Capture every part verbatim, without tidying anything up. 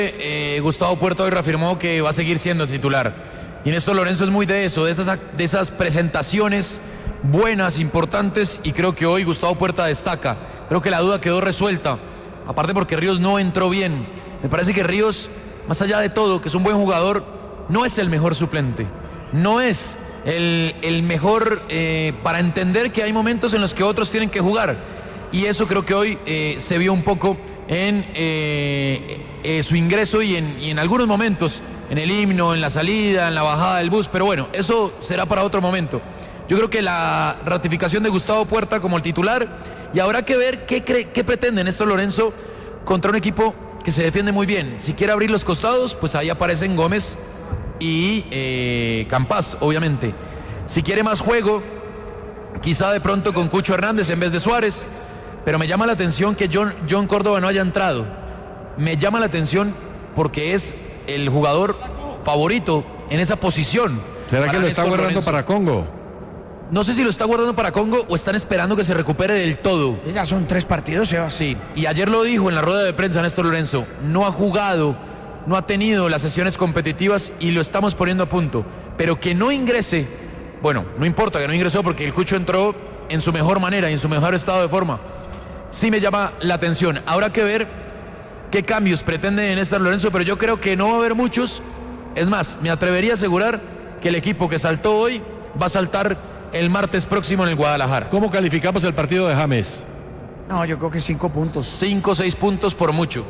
Eh, Gustavo Puerta hoy reafirmó que va a seguir siendo titular. Y Néstor Lorenzo es muy de eso, de esas, de esas presentaciones buenas, importantes, y creo que hoy Gustavo Puerta destaca. Creo que la duda quedó resuelta, aparte porque Ríos no entró bien. Me parece que Ríos, más allá de todo, que es un buen jugador, no es el mejor suplente. No es el, el mejor eh, para entender que hay momentos en los que otros tienen que jugar. Y eso creo que hoy eh, se vio un poco en eh, eh, su ingreso y en, y en algunos momentos, en el himno, en la salida, en la bajada del bus, pero bueno, eso será para otro momento. Yo creo que la ratificación de Gustavo Puerta como el titular, y habrá que ver qué, cree, qué pretende Néstor Lorenzo contra un equipo que se defiende muy bien. Si quiere abrir los costados, pues ahí aparecen Gómez y eh, Campas, obviamente. Si quiere más juego, quizá de pronto con Cucho Hernández en vez de Suárez. Pero me llama la atención que John, John Córdoba no haya entrado. Me llama la atención porque es el jugador favorito en esa posición. ¿Será que lo está guardando Lorenzo. para Congo? No sé si lo está guardando para Congo o están esperando que se recupere del todo. Ya son tres partidos, Sebas. Sí, y ayer lo dijo en la rueda de prensa Néstor Lorenzo. No ha jugado, no ha tenido las sesiones competitivas y lo estamos poniendo a punto. Pero que no ingrese, bueno, no importa que no ingresó porque el Cucho entró en su mejor manera y en su mejor estado de forma. Sí me llama la atención. Habrá que ver qué cambios pretende Néstor Lorenzo, pero yo creo que no va a haber muchos. Es más, me atrevería a asegurar que el equipo que saltó hoy va a saltar el martes próximo en el Guadalajara. ¿Cómo calificamos el partido de James? No, yo creo que cinco puntos. Cinco o seis puntos por mucho.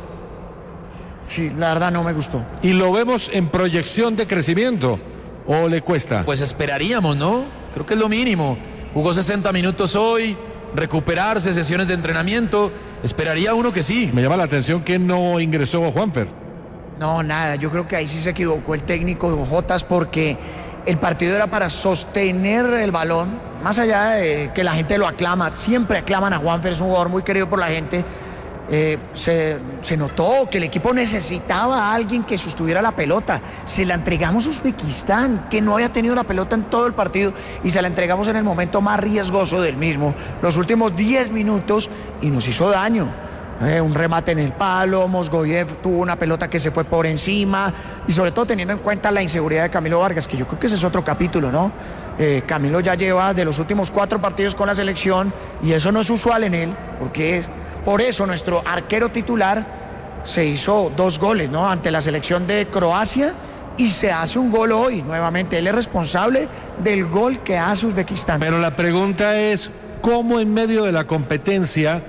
Sí, la verdad no me gustó. ¿Y lo vemos en proyección de crecimiento o le cuesta? Pues esperaríamos, ¿no? Creo que es lo mínimo. Jugó sesenta minutos hoy, recuperarse, sesiones de entrenamiento. Esperaría uno que sí. Me llama la atención que no ingresó Juanfer. No, nada, yo creo que ahí sí se equivocó el técnico de Jotas porque el partido era para sostener el balón, más allá de que la gente lo aclama, siempre aclaman a Juanfer, es un jugador muy querido por la gente. Eh, se, se notó que el equipo necesitaba a alguien que sostuviera la pelota. Se la entregamos a Uzbekistán, que no había tenido la pelota en todo el partido, y se la entregamos en el momento más riesgoso del mismo, los últimos diez minutos, y nos hizo daño. Eh, un remate en el palo, Mosgoyev tuvo una pelota que se fue por encima, y sobre todo teniendo en cuenta la inseguridad de Camilo Vargas, que yo creo que ese es otro capítulo, ¿no? Eh, Camilo ya lleva de los últimos cuatro partidos con la selección, y eso no es usual en él, porque es... Por eso nuestro arquero titular se hizo dos goles, ¿no? Ante la selección de Croacia, y se hace un gol hoy nuevamente. Él es responsable del gol que hace Uzbekistán. Pero la pregunta es, ¿cómo en medio de la competencia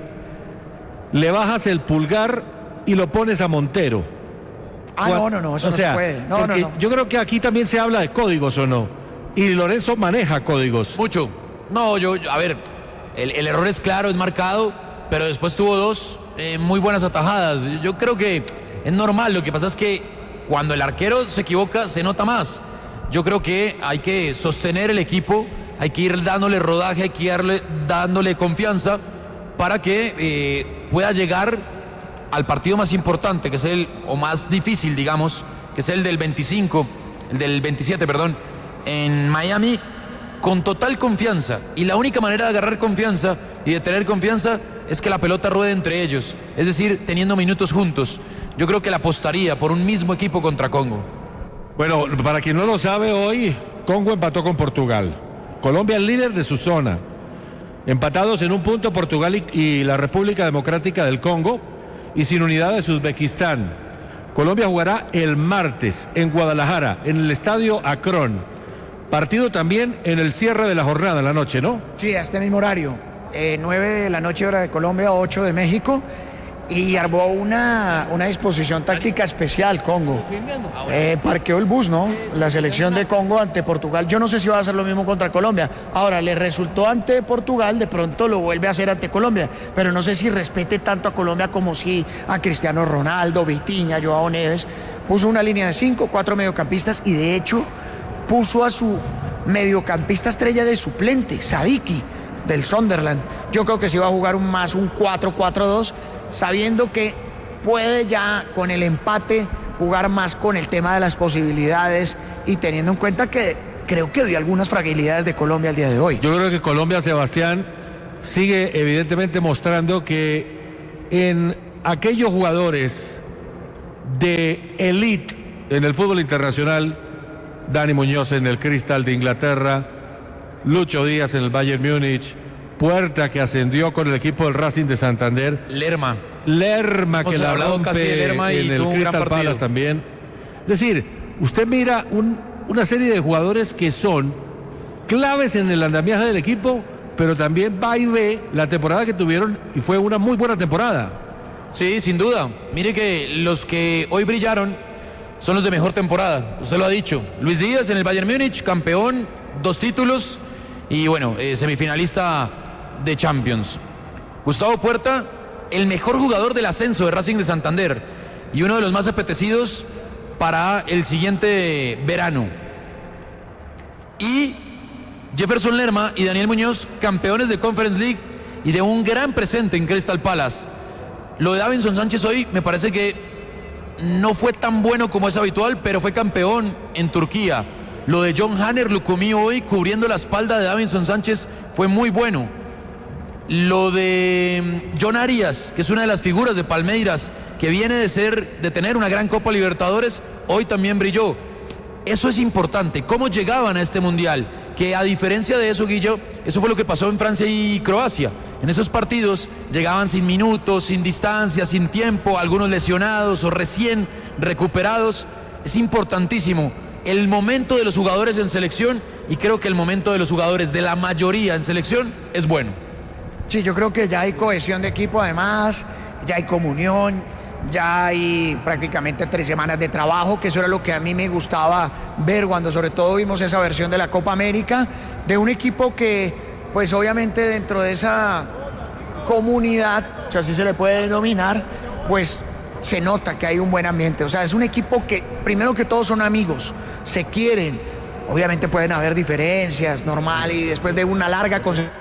le bajas el pulgar y lo pones a Montero? Ah, no, no, no, eso o no sea, se puede. No, no, no. Yo creo que aquí también se habla de códigos, ¿o no? Y Lorenzo maneja códigos. Mucho. No, yo, yo a ver, el, el error es claro, es marcado, pero después tuvo dos eh, muy buenas atajadas. Yo creo que es normal, lo que pasa es que cuando el arquero se equivoca se nota más. Yo creo que hay que sostener el equipo, hay que ir dándole rodaje, hay que ir dándole confianza para que eh, pueda llegar al partido más importante, que es el, o más difícil, digamos, que es el del veinticinco, el del veintisiete, perdón, en Miami, con total confianza. Y la única manera de agarrar confianza y de tener confianza es que la pelota ruede entre ellos, es decir, teniendo minutos juntos. Yo creo que la apostaría por un mismo equipo contra Congo. Bueno, para quien no lo sabe, hoy Congo empató con Portugal. Colombia es líder de su zona. Empatados en un punto Portugal y, y la República Democrática del Congo, y sin unidades Uzbekistán. Colombia jugará el martes en Guadalajara, en el estadio Akron. Partido también en el cierre de la jornada, en la noche, ¿no? Sí, a este mismo horario. Eh, nueve de la noche hora de Colombia, ocho de México, y armó una, una disposición táctica especial Congo. Eh, parqueó el bus, ¿no? La selección de Congo ante Portugal. Yo no sé si va a hacer lo mismo contra Colombia. Ahora, le resultó ante Portugal, de pronto lo vuelve a hacer ante Colombia, pero no sé si respete tanto a Colombia como si a Cristiano Ronaldo, Vitinha, Joao Neves. Puso una línea de cinco, cuatro mediocampistas, y de hecho puso a su mediocampista estrella de suplente, Sadiki, del Sunderland. Yo creo que sí va a jugar un más un cuatro cuatro dos, sabiendo que puede ya con el empate jugar más con el tema de las posibilidades, y teniendo en cuenta que creo que vi algunas fragilidades de Colombia el día de hoy. Yo creo que Colombia, Sebastián, sigue evidentemente mostrando que en aquellos jugadores de elite en el fútbol internacional. Dani Muñoz en el Crystal de Inglaterra, Lucho Díaz en el Bayern Múnich, Puerta que ascendió con el equipo del Racing de Santander, Lerma. Lerma que Hemos la hablado rompe casi de Lerma y en el tuvo un gran Crystal partido. Palace también. Es decir, usted mira un, una serie de jugadores que son claves en el andamiaje del equipo, pero también va y ve la temporada que tuvieron y fue una muy buena temporada. Sí, sin duda. Mire que los que hoy brillaron son los de mejor temporada. Usted lo ha dicho. Luis Díaz en el Bayern Múnich, campeón, dos títulos y bueno, eh, semifinalista de Champions. Gustavo Puerta, el mejor jugador del ascenso de Racing de Santander y uno de los más apetecidos para el siguiente verano. Y Jefferson Lerma y Daniel Muñoz, campeones de Conference League y de un gran presente en Crystal Palace. Lo de Davinson Sánchez hoy me parece que no fue tan bueno como es habitual, pero fue campeón en Turquía. Lo de John Hanner Lucumí hoy cubriendo la espalda de Davinson Sánchez fue muy bueno. Lo de John Arias, que es una de las figuras de Palmeiras, que viene de ser, de tener una gran Copa Libertadores, hoy también brilló. Eso es importante, cómo llegaban a este mundial, que a diferencia de eso, Guillo, eso fue lo que pasó en Francia y Croacia. En esos partidos llegaban sin minutos, sin distancia, sin tiempo, algunos lesionados o recién recuperados. Es importantísimo el momento de los jugadores en selección y creo que el momento de los jugadores de la mayoría en selección es bueno. Sí, yo creo que ya hay cohesión de equipo, además, ya hay comunión, ya hay prácticamente tres semanas de trabajo, que eso era lo que a mí me gustaba ver cuando sobre todo vimos esa versión de la Copa América, de un equipo que, pues obviamente dentro de esa comunidad, si así se le puede denominar, pues se nota que hay un buen ambiente. O sea, es un equipo que, primero que todo, son amigos, se quieren. Obviamente pueden haber diferencias, normal, y después de una larga concentración.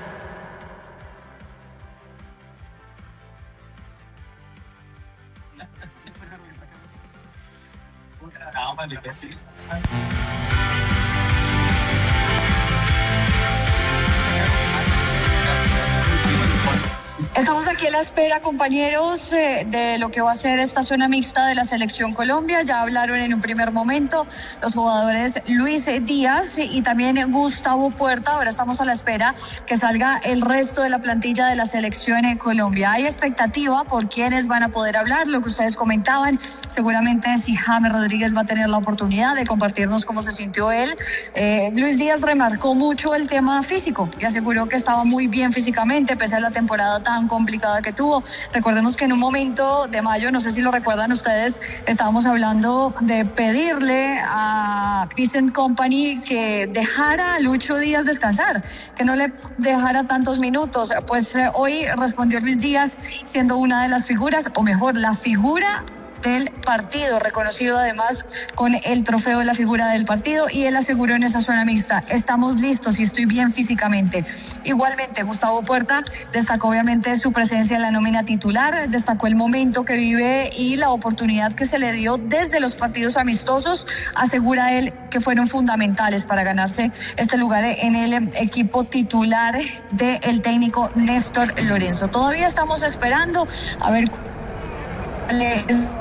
Estamos aquí a la espera, compañeros, eh, de lo que va a ser esta zona mixta de la Selección Colombia. Ya hablaron en un primer momento los jugadores Luis Díaz y también Gustavo Puerta. Ahora estamos a la espera que salga el resto de la plantilla de la Selección en Colombia. Hay expectativa por quienes van a poder hablar, lo que ustedes comentaban. Seguramente si James Rodríguez va a tener la oportunidad de compartirnos cómo se sintió él. Eh, Luis Díaz remarcó mucho el tema físico y aseguró que estaba muy bien físicamente pese a la temporada tan complicada que tuvo. Recordemos que en un momento de mayo, no sé si lo recuerdan ustedes, estábamos hablando de pedirle a Vincent Kompany que dejara a Lucho Díaz descansar, que no le dejara tantos minutos. Pues eh, hoy respondió Luis Díaz siendo una de las figuras, o mejor, la figura del partido, reconocido además con el trofeo de la figura del partido, y él aseguró en esa zona mixta: estamos listos y estoy bien físicamente. Igualmente, Gustavo Puerta destacó obviamente su presencia en la nómina titular, destacó el momento que vive y la oportunidad que se le dio desde los partidos amistosos. Asegura él que fueron fundamentales para ganarse este lugar en el equipo titular del técnico Néstor Lorenzo. Todavía estamos esperando a ver les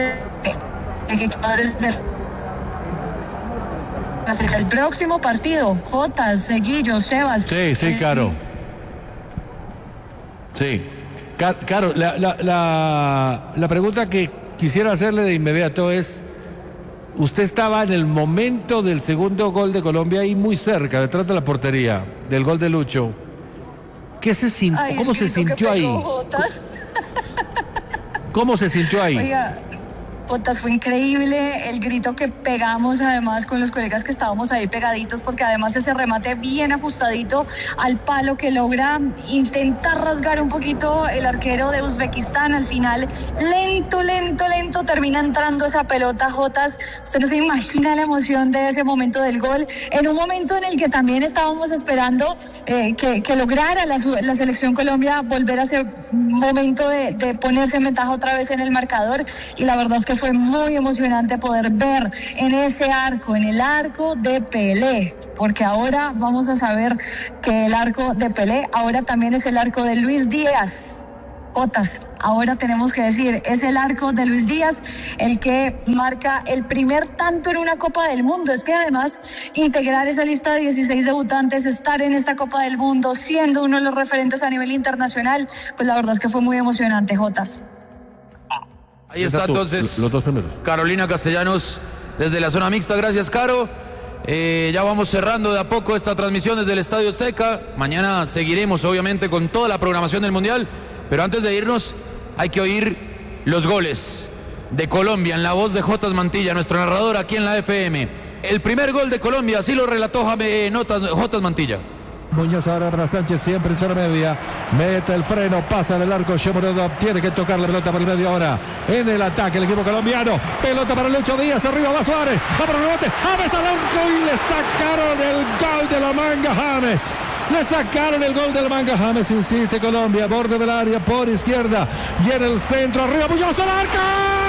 el próximo partido. Jotas, Guillo, Sebas. Sí, sí, claro. Sí. Claro, la, la, la, la pregunta que quisiera hacerle de inmediato es: usted estaba en el momento del segundo gol de Colombia ahí muy cerca, detrás de la portería, del gol de Lucho. ¿Qué se sintió? Ay, ¿Cómo se sintió ahí? Jotas. ¿Cómo se sintió ahí? Oiga, Jotas, fue increíble el grito que pegamos además con los colegas que estábamos ahí pegaditos, porque además ese remate bien ajustadito al palo que logra intentar rasgar un poquito el arquero de Uzbekistán. Al final, lento, lento, lento termina entrando esa pelota. Jotas, usted no se imagina la emoción de ese momento del gol, en un momento en el que también estábamos esperando eh, que, que lograra la, la Selección Colombia volver a ese momento de, de ponerse en ventaja otra vez en el marcador, y la verdad es que fue muy emocionante poder ver en ese arco, en el arco de Pelé, porque ahora vamos a saber que el arco de Pelé ahora también es el arco de Luis Díaz. Jotas, ahora tenemos que decir, es el arco de Luis Díaz el que marca el primer tanto en una Copa del Mundo. Es que además integrar esa lista de dieciséis debutantes, estar en esta Copa del Mundo, siendo uno de los referentes a nivel internacional, pues la verdad es que fue muy emocionante, Jotas. Ahí está entonces los dos primeros. Carolina Castellanos desde la zona mixta. Gracias, Caro. Eh, ya vamos cerrando de a poco esta transmisión desde el Estadio Azteca. Mañana seguiremos obviamente con toda la programación del Mundial, pero antes de irnos hay que oír los goles de Colombia en la voz de Jotas Mantilla, nuestro narrador aquí en la F M. El primer gol de Colombia, así lo relató Jame, Notas, Jotas Mantilla. Muñoz ahora para Sánchez, siempre en zona media, mete el freno, pasa del arco, Shomurodov tiene que tocar la pelota por el medio ahora, en el ataque el equipo colombiano, pelota para Lucho Díaz, arriba va Suárez, va por el rebote, James al arco y le sacaron el gol de la manga James. Le sacaron el gol del manga James, insiste Colombia, borde del área por izquierda y en el centro, arriba Muñoz al arco.